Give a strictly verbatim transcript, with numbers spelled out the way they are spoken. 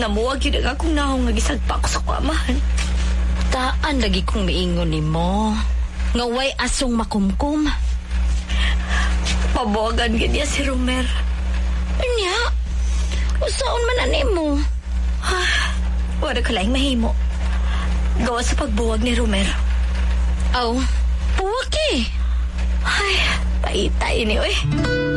namuwag yun ang akong naong nga gisagpa ko sa kuamahan. Taan lagi kong miingon ni mo. Nga way asong makumkum. Pabuwagan ganyan si Romer. Anya? Usaon man ani mo? Ah, wala ka lang mahimo. Gawa sa pagbuwag ni Romer. Aw, buwag eh. Ay, paitay ni oy.